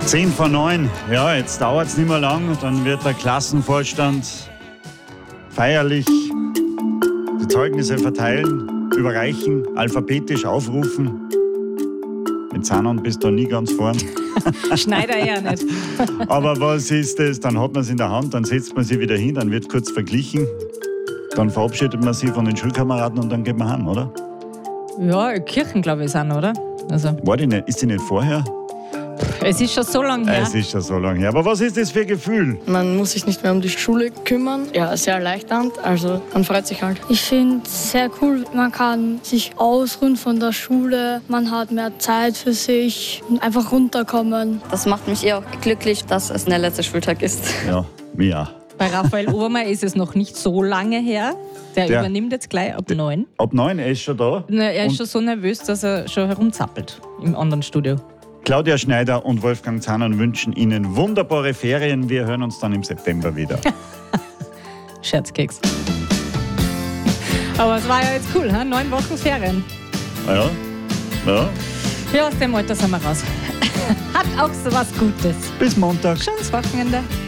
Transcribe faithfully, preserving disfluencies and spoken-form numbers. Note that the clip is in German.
Zehn vor neun. Ja, jetzt dauert es nicht mehr lang. Dann wird der Klassenvorstand feierlich die Zeugnisse verteilen, überreichen, alphabetisch aufrufen. Mit Zahnern bist du nie ganz vorn. Schneider eher nicht. Aber was ist das? Dann hat man es in der Hand, dann setzt man sie wieder hin, dann wird kurz verglichen. Dann verabschiedet man sie von den Schulkameraden und dann geht man heim, oder? Ja, Kirchen, glaube ich, sind, oder? Also. War die nicht? Ist die nicht vorher? Es ist schon so lange her. Es ist schon so lange her. Aber was ist das für ein Gefühl? Man muss sich nicht mehr um die Schule kümmern. Ja, sehr erleichternd. Also man freut sich halt. Ich finde es sehr cool. Man kann sich ausruhen von der Schule. Man hat mehr Zeit für sich und einfach runterkommen. Das macht mich eher auch glücklich, dass es der letzte Schultag ist. Ja, mir auch. Bei Raphael Obermeier ist es noch nicht so lange her. Der, Der übernimmt jetzt gleich ab neun. Ab neun, er ist schon da. Na, er ist Und schon so nervös, dass er schon herumzappelt im anderen Studio. Claudia Schneider und Wolfgang Zahner wünschen Ihnen wunderbare Ferien. Wir hören uns dann im September wieder. Scherzkeks. Aber es war ja jetzt cool, he? neun Wochen Ferien. Ja, ja. Ja, aus dem Alter sind wir raus. Hat auch so was Gutes. Bis Montag. Schönes Wochenende.